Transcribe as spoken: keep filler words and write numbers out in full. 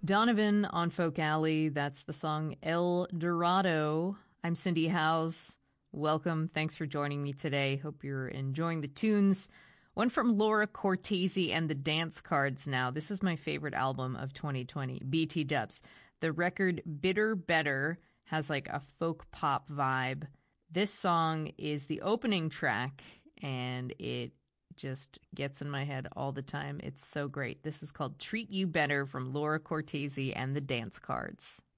Donovan on Folk Alley. That's the song El Dorado. I'm Cindy Howes. Welcome. Thanks for joining me today. Hope you're enjoying the tunes. One from Laura Cortese and the Dance Cards now. This is my favorite album of twenty twenty, B T Dubs. The record Bitter Better has like a folk pop vibe. This song is the opening track, and it just gets in my head all the time. It's so great. This is called Treat You Better from Laura Cortese and the Dance Cards.